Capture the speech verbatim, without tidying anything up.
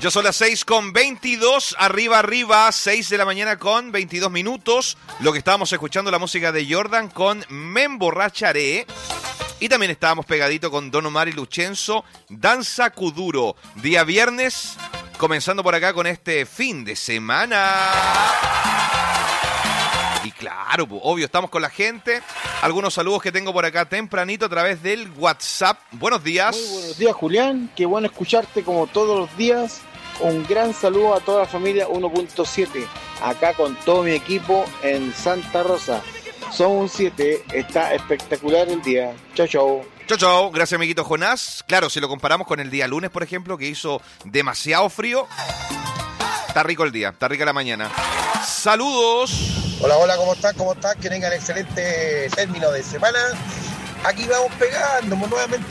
Ya son las seis con veintidós, arriba, arriba, seis de la mañana con veintidós minutos. Lo que estábamos escuchando, la música de Jordan con Me Emborracharé. Y también estábamos pegadito con Don Omar y Luchenzo, Danza Kuduro. Día viernes, comenzando por acá con este fin de semana. Y claro, obvio, estamos con la gente. Algunos saludos que tengo por acá tempranito a través del WhatsApp. Buenos días. Muy buenos días, Julián. Qué bueno escucharte como todos los días. Un gran saludo a toda la familia uno punto siete. Acá con todo mi equipo en Santa Rosa. Son un siete. Está espectacular el día. Chau, chau. Chau, chau. Gracias, amiguito Jonás. Claro, si lo comparamos con el día lunes, por ejemplo, que hizo demasiado frío. Está rico el día, está rica la mañana. Saludos. Hola, hola, ¿cómo están? ¿Cómo están? Que tengan excelente término de semana. Aquí vamos pegando nuevamente